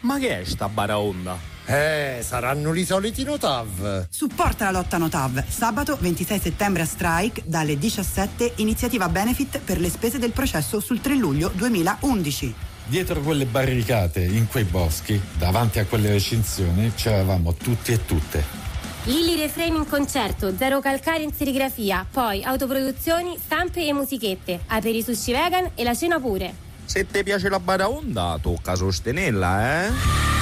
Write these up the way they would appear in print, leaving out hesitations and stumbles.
Ma che è sta baraonda? Saranno i soliti Notav. Supporta la lotta Notav. Sabato 26 settembre a Strike, dalle 17, iniziativa benefit per le spese del processo sul 3 luglio 2011. Dietro quelle barricate, in quei boschi, davanti a quelle recinzioni, c'eravamo tutti e tutte. Lilli Reframe in concerto, Zero Calcare in serigrafia, poi autoproduzioni, stampe e musichette, aperi sushi vegan e la cena pure. Se ti piace la baraonda, tocca sostenerla, eh?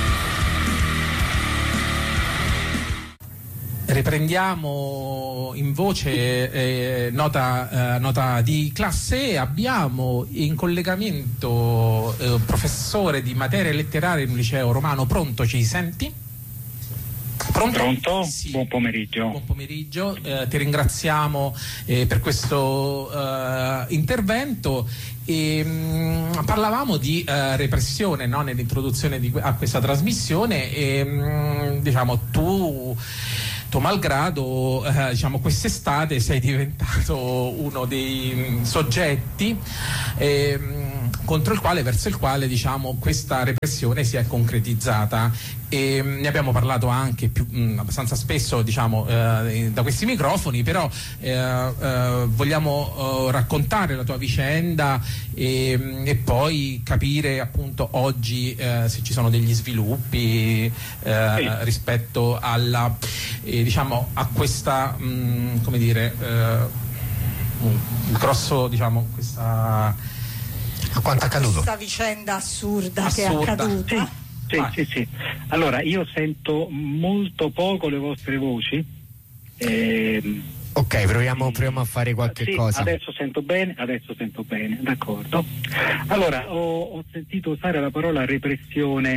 Riprendiamo in voce nota di classe. Abbiamo in collegamento professore di materie letterarie in un liceo romano. Pronto, ci senti? Pronto? Sì. Buon pomeriggio. Buon pomeriggio, ti ringraziamo per questo intervento. Parlavamo di repressione, no? Nell'introduzione a questa trasmissione e diciamo tu malgrado quest'estate sei diventato uno dei soggetti verso il quale diciamo questa repressione si è concretizzata, e ne abbiamo parlato anche abbastanza spesso da questi microfoni, però vogliamo raccontare la tua vicenda e poi capire appunto oggi se ci sono degli sviluppi rispetto alla a questa un grosso questa A quanto è accaduto? Questa vicenda assurda che è accaduta. Sì. Allora, io sento molto poco le vostre voci. Ok, proviamo a fare qualche cosa. Adesso sento bene, d'accordo. Allora, ho sentito usare la parola repressione.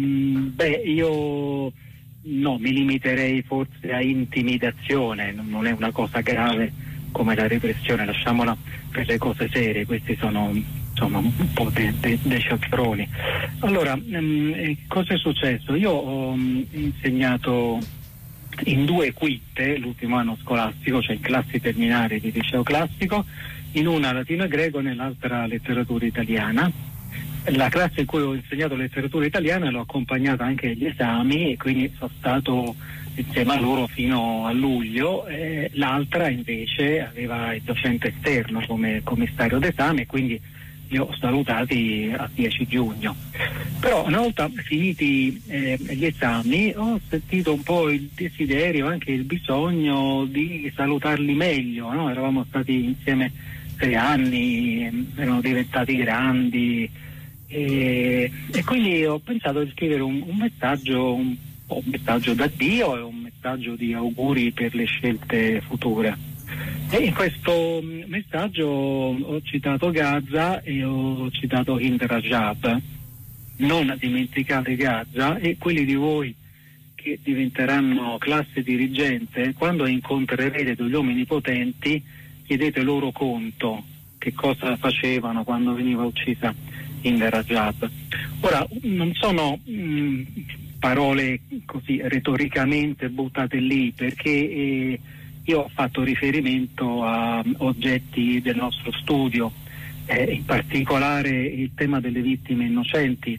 Io no, mi limiterei forse a intimidazione, non è una cosa grave come la repressione, lasciamola per le cose serie, questi sono insomma un po' dei cialtroni. Allora, cosa è successo? Io ho insegnato in 2 quitte l'ultimo anno scolastico, cioè in classi terminali di liceo classico, in una latino e greco, nell'altra letteratura italiana. La classe in cui ho insegnato letteratura italiana l'ho accompagnata anche agli esami e quindi sono stato insieme a loro fino a luglio, l'altra invece aveva il docente esterno come commissario d'esame, quindi li ho salutati a 10 giugno. Però una volta finiti gli esami ho sentito un po' il desiderio, anche il bisogno di salutarli meglio, no? Eravamo stati insieme 6 anni, erano diventati grandi e quindi ho pensato di scrivere un messaggio d'addio e un messaggio di auguri per le scelte future. E in questo messaggio ho citato Gaza e ho citato Hind Rajab. Non dimenticate Gaza, e quelli di voi che diventeranno classe dirigente, quando incontrerete degli uomini potenti, chiedete loro conto che cosa facevano quando veniva uccisa Hind Rajab. Ora, non sono parole così retoricamente buttate lì, perché io ho fatto riferimento a oggetti del nostro studio, in particolare il tema delle vittime innocenti,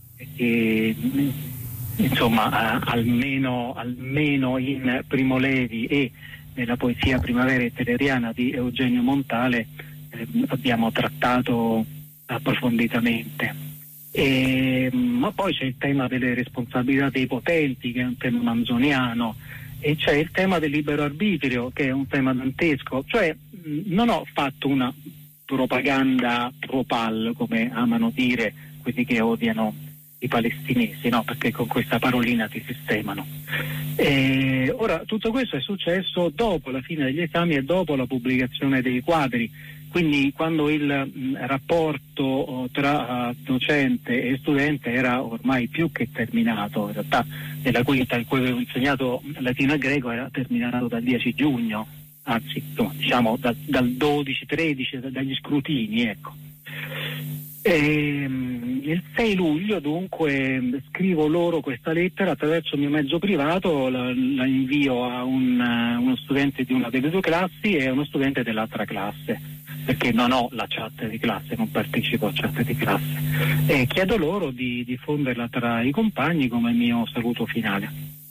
insomma almeno in Primo Levi e nella poesia Primavera Hitleriana di Eugenio Montale abbiamo trattato approfonditamente. Ma poi c'è il tema delle responsabilità dei potenti, che è un tema manzoniano, e c'è il tema del libero arbitrio, che è un tema dantesco. Cioè non ho fatto una propaganda pro-pal, come amano dire quelli che odiano i palestinesi, no? Perché con questa parolina ti sistemano. Ora, tutto questo è successo dopo la fine degli esami e dopo la pubblicazione dei quadri, quindi quando il rapporto tra docente e studente era ormai più che terminato. In realtà nella quinta in cui avevo insegnato latino e greco era terminato dal 10 giugno, anzi diciamo dal 12-13, dagli scrutini, ecco. Il 6 luglio dunque scrivo loro questa lettera attraverso il mio mezzo privato, la invio a uno studente di una delle 2 classi e a uno studente dell'altra classe. perché non ho la chat di classe, non partecipo a chat di classe, e chiedo loro di diffonderla tra i compagni come mio saluto finale.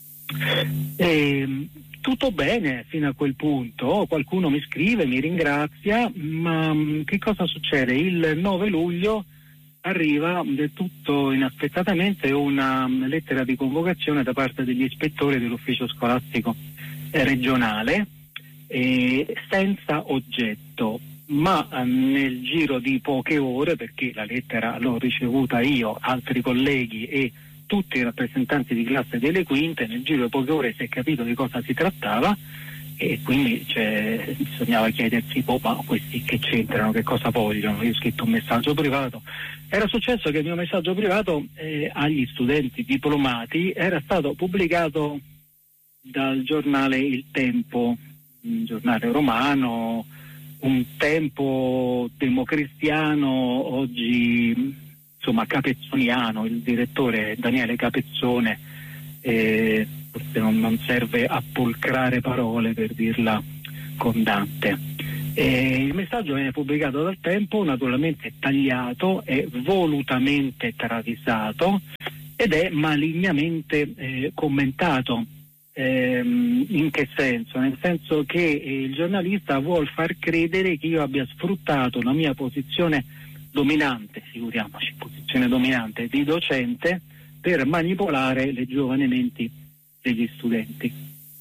Tutto bene fino a quel punto, qualcuno mi scrive, mi ringrazia, ma che cosa succede? Il 9 luglio arriva del tutto inaspettatamente una lettera di convocazione da parte degli ispettori dell'ufficio scolastico regionale, senza oggetto, ma nel giro di poche ore, perché la lettera l'ho ricevuta io, altri colleghi e tutti i rappresentanti di classe delle quinte, nel giro di poche ore si è capito di cosa si trattava, e quindi bisognava chiedersi, ma questi che c'entrano, che cosa vogliono? Io ho scritto un messaggio privato. Era successo che il mio messaggio privato agli studenti diplomati era stato pubblicato dal giornale Il Tempo, un giornale romano, un tempo democristiano, oggi insomma capezzoniano. Il direttore Daniele Capezzone, forse non serve appolcrare parole per dirla con Dante. Il messaggio viene pubblicato dal Tempo, naturalmente tagliato e volutamente travisato, ed è malignamente commentato. In che senso? Nel senso che il giornalista vuol far credere che io abbia sfruttato la mia posizione dominante, figuriamoci, posizione dominante di docente, per manipolare le giovani menti degli studenti,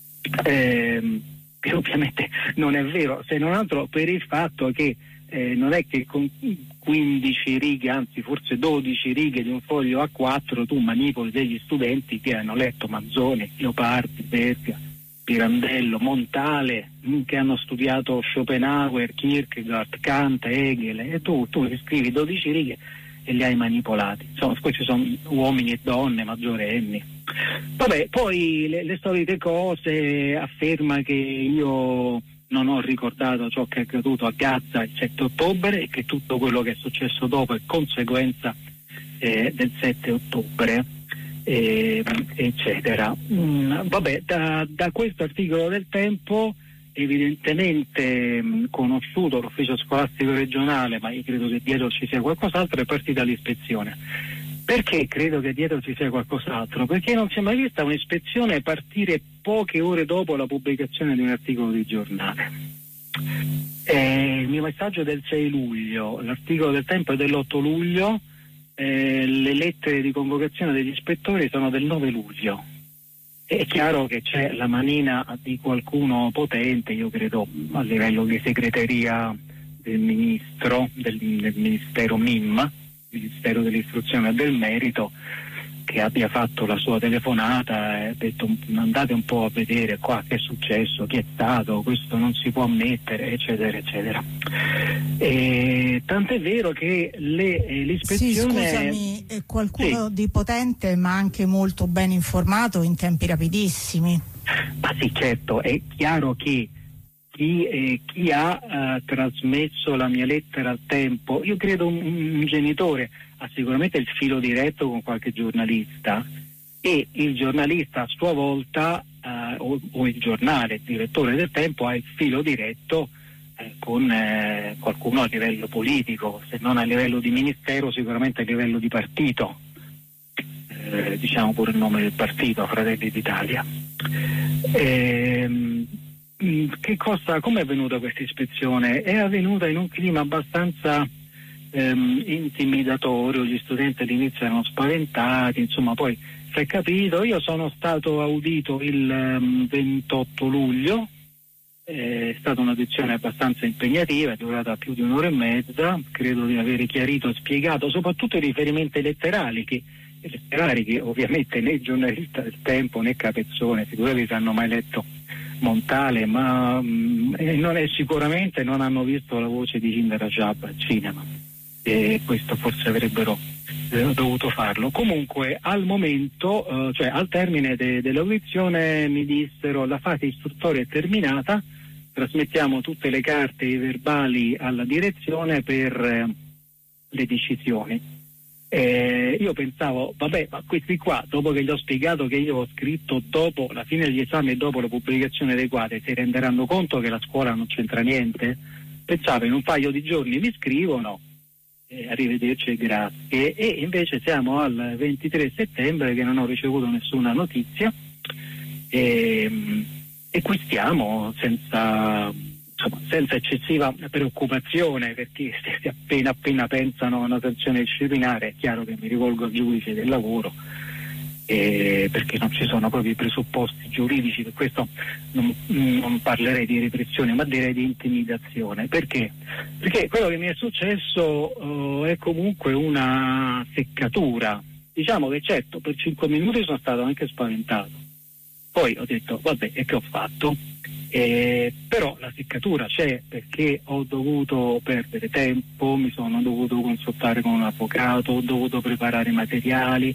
che ovviamente non è vero, se non altro per il fatto che non è che con 15 righe, anzi forse 12 righe di un foglio A4 tu manipoli degli studenti che hanno letto Manzoni, Leopardi, Verga, Pirandello, Montale, che hanno studiato Schopenhauer, Kierkegaard, Kant, Hegel, e tu scrivi 12 righe e li hai manipolati. Insomma, questi sono uomini e donne maggiorenni. Vabbè, poi le solite cose, afferma che io non ho ricordato ciò che è accaduto a Gaza il 7 ottobre e che tutto quello che è successo dopo è conseguenza del 7 ottobre, eccetera. Vabbè, da questo articolo del Tempo, evidentemente conosciuto l'ufficio scolastico regionale, ma io credo che dietro ci sia qualcos'altro, è partita l'ispezione. Perché credo che dietro ci sia qualcos'altro? Perché non si è mai vista un'ispezione partire poche ore dopo la pubblicazione di un articolo di giornale. Il mio messaggio è del 6 luglio, l'articolo del Tempo è dell'8 luglio, le lettere di convocazione degli ispettori sono del 9 luglio. È chiaro che c'è la manina di qualcuno potente, io credo a livello di segreteria del ministro, del ministero MIM, Ministero dell'Istruzione e del Merito, che abbia fatto la sua telefonata e ha detto andate un po' a vedere qua che è successo, chi è stato, questo non si può ammettere, eccetera eccetera. Tant'è vero che l'ispezione... Sì, scusami, è qualcuno di potente ma anche molto ben informato in tempi rapidissimi. Ma sì, certo, è chiaro che chi ha trasmesso la mia lettera al Tempo, io credo un genitore ha sicuramente il filo diretto con qualche giornalista, e il giornalista a sua volta o il giornale, il direttore del Tempo, ha il filo diretto con qualcuno a livello politico, se non a livello di ministero sicuramente a livello di partito, diciamo pure il nome del partito, Fratelli d'Italia. Come è avvenuta questa ispezione? È avvenuta in un clima abbastanza intimidatorio, gli studenti all'inizio erano spaventati, insomma poi si è capito. Io sono stato audito il 28 luglio, è stata un'audizione abbastanza impegnativa, è durata più di un'ora e mezza, credo di aver chiarito e spiegato soprattutto i riferimenti letterari che ovviamente né il giornalista del Tempo né Capezzone figurati hanno mai letto Montale, ma sicuramente non hanno visto La voce di Hind Rajab al cinema, e questo forse avrebbero dovuto farlo. Comunque al momento, cioè al termine dell'audizione, mi dissero la fase istruttoria è terminata, trasmettiamo tutte le carte e i verbali alla direzione per le decisioni. Io pensavo, vabbè, ma questi qua, dopo che gli ho spiegato che io ho scritto dopo la fine degli esami e dopo la pubblicazione dei quadri, si renderanno conto che la scuola non c'entra niente? pensavo in un paio di giorni mi scrivono, arrivederci e grazie, e invece siamo al 23 settembre che non ho ricevuto nessuna notizia, e qui stiamo senza eccessiva preoccupazione, perché se appena pensano a una sanzione disciplinare è chiaro che mi rivolgo al giudice del lavoro, perché non ci sono proprio i presupposti giuridici. Per questo non parlerei di repressione, ma direi di intimidazione. Perché quello che mi è successo è comunque una seccatura. Diciamo che certo, per 5 minuti sono stato anche spaventato, poi ho detto vabbè, e che ho fatto? Però la seccatura c'è, perché ho dovuto perdere tempo, mi sono dovuto consultare con un avvocato, ho dovuto preparare materiali,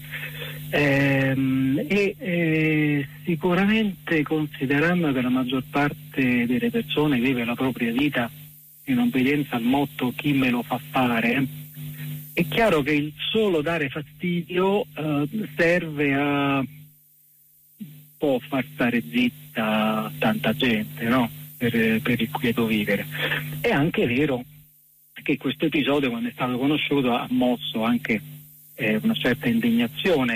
sicuramente, considerando che la maggior parte delle persone vive la propria vita in obbedienza al motto chi me lo fa fare, è chiaro che il solo dare fastidio serve a può far stare zitta tanta gente, no? Per il quieto vivere. È anche vero che questo episodio, quando è stato conosciuto, ha mosso anche una certa indignazione